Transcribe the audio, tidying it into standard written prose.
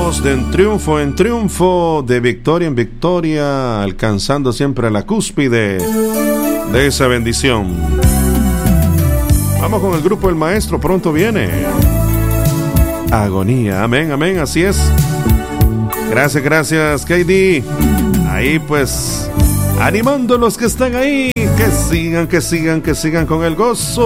Vamos de en triunfo, de victoria en victoria, alcanzando siempre la cúspide de esa bendición. Vamos con el grupo El Maestro, pronto viene. Agonía, amén, amén, así es. Gracias, KD. Ahí pues, animando a los que están ahí, que sigan con el gozo.